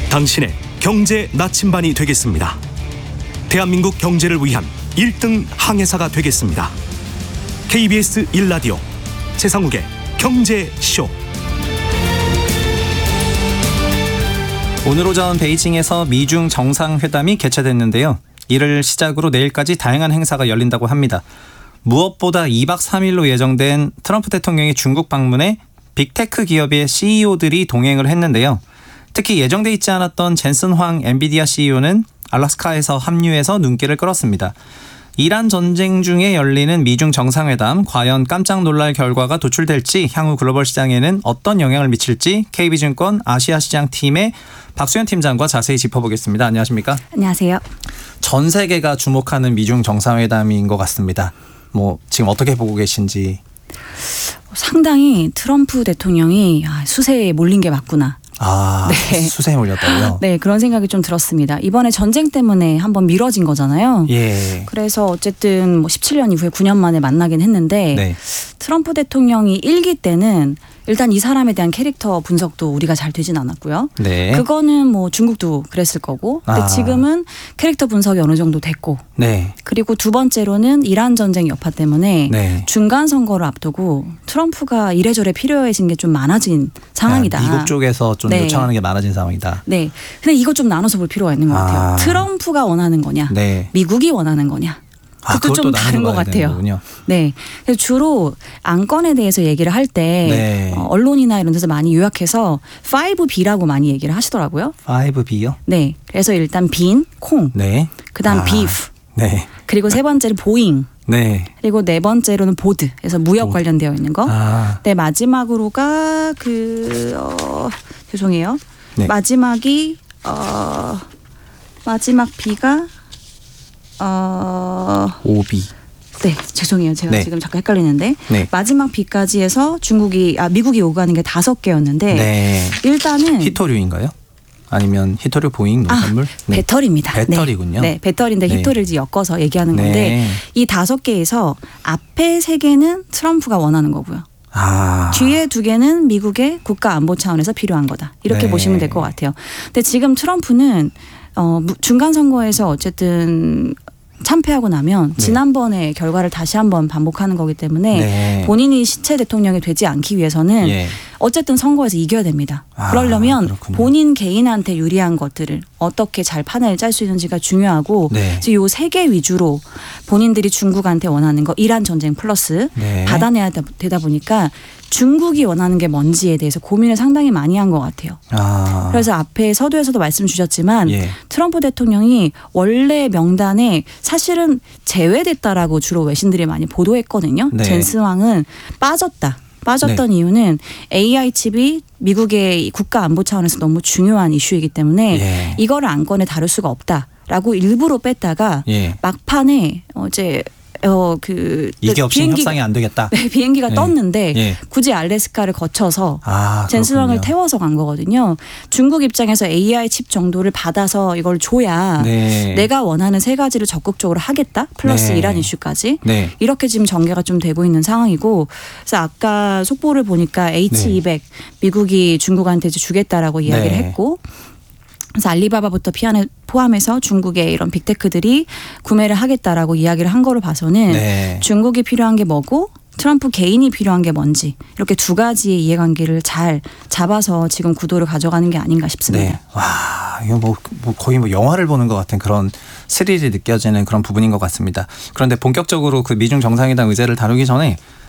당신의 경제 나침반이 되겠습니다. 대한민국 경제를 위한 1등 항해사가 되겠습니다. KBS 1라디오 최상욱의 경제쇼. 오늘 오전 베이징에서 미중 정상회담이 개최됐는데요. 이를 시작으로 내일까지 다양한 행사가 열린다고 합니다. 무엇보다 2박 3일로 예정된 트럼프 대통령의 중국 방문에 빅테크 기업의 CEO들이 동행을 했는데요. 특히 예정돼 있지 않았던 젠슨 황 엔비디아 CEO는 알래스카에서 합류해서 눈길을 끌었습니다. 이란 전쟁 중에 열리는 미중 정상회담, 과연 깜짝 놀랄 결과가 도출될지, 향후 글로벌 시장에는 어떤 영향을 미칠지 KB증권 아시아시장팀의 박수현 팀장과 자세히 짚어보겠습니다. 안녕하십니까? 안녕하세요. 전 세계가 주목하는 미중 정상회담인 것 같습니다. 지금 어떻게 보고 계신지. 상당히 트럼프 대통령이 수세에 몰린 게 맞구나. 네. 수세에 몰렸다고요? 네, 그런 생각이 좀 들었습니다. 이번에 전쟁 때문에 한번 미뤄진 거잖아요. 예. 그래서 어쨌든 17년 이후에 9년 만에 만나긴 했는데 네. 트럼프 대통령이 1기 때는 일단 이 사람에 대한 캐릭터 분석도 우리가 잘 되진 않았고요. 네. 그거는 중국도 그랬을 거고. 근데 지금은 캐릭터 분석이 어느 정도 됐고. 네. 그리고 두 번째로는 이란 전쟁 여파 때문에 네. 중간 선거를 앞두고 트럼프가 이래저래 필요해진 게 좀 많아진 상황이다. 미국 쪽에서 좀 네. 요청하는 게 많아진 상황이다. 네. 근데 이거 좀 나눠서 볼 필요가 있는 것 같아요. 트럼프가 원하는 거냐, 네. 미국이 원하는 거냐. 그것도 좀 다른 것 같아요. 네. 그래서 주로 안건에 대해서 얘기를 할 때 네. 언론이나 이런 데서 많이 요약해서 5B라고 많이 얘기를 하시더라고요. 5B요? 네. 그래서 일단 빈, 콩. 네. 그다음 비프. 네. 그리고 세 번째는 보잉. 네. 그리고 네 번째로는 보드. 그래서 무역 관련되어 있는 거. 네, 마지막으로가 죄송해요. 네. 마지막이 마지막 B가 오비. 네, 죄송해요. 제가 네. 지금 잠깐 헷갈리는데 네. 마지막 B까지 해서 미국이 요구하는 게 5개였는데 네. 일단은 히토류인가요? 아니면 히토류 보잉 농산물? 네. 배터리입니다. 배터리군요. 네, 배터리인데 네. 히토리를 엮어서 얘기하는 네. 건데 이 5개에서 앞에 3개는 트럼프가 원하는 거고요. 뒤에 2개는 미국의 국가 안보 차원에서 필요한 거다. 이렇게 네. 보시면 될 것 같아요. 근데 지금 트럼프는 중간 선거에서 어쨌든 참패하고 나면 네. 지난번의 결과를 다시 한번 반복하는 거기 때문에 네. 본인이 시체 대통령이 되지 않기 위해서는 예. 어쨌든 선거에서 이겨야 됩니다. 그러려면 그렇군요. 본인 개인한테 유리한 것들을 어떻게 잘 판을 짤 수 있는지가 중요하고 네. 그래서 요 3개 위주로 본인들이 중국한테 원하는 거 이란 전쟁 플러스 네. 받아내야 되다 보니까 중국이 원하는 게 뭔지에 대해서 고민을 상당히 많이 한 것 같아요. 그래서 앞에 서두에서도 말씀 주셨지만 예. 트럼프 대통령이 원래 명단에 사실은 제외됐다라고 주로 외신들이 많이 보도했거든요. 네. 젠슨 황은 빠졌던 네. 이유는 AI 칩이 미국의 국가 안보 차원에서 너무 중요한 이슈이기 때문에 예. 이거를 안건에 다룰 수가 없다라고 일부러 뺐다가 예. 막판에 이게 없이 협상이 안 되겠다. 네, 비행기가 네. 떴는데 예. 굳이 알래스카를 거쳐서 젠슨 그렇군요. 황을 태워서 간 거거든요. 중국 입장에서 AI 칩 정도를 받아서 이걸 줘야 네. 내가 원하는 3가지를 적극적으로 하겠다. 플러스 네. 이란 이슈까지. 네. 이렇게 지금 전개가 좀 되고 있는 상황이고 그래서 아까 속보를 보니까 H200 미국이 중국한테 이제 주겠다라고 이야기를 네. 했고 그래서 알리바바부터 포함해서 중국의 이런 빅테크들이 구매를 하겠다라고 이야기를 한 거를 봐서는 네. 중국이 필요한 게 뭐고 트럼프 개인이 필요한 게 뭔지 이렇게 2가지의 이해관계를 잘 잡아서 지금 구도를 가져가는 게 아닌가 싶습니다. 네. 와, 이거 거의 영화를 보는 것 같은 그런 스릴이 느껴지는 그런 부분인 것 같습니다. 그런데 본격적으로 그 미중 정상회담 의제를 다루기 전에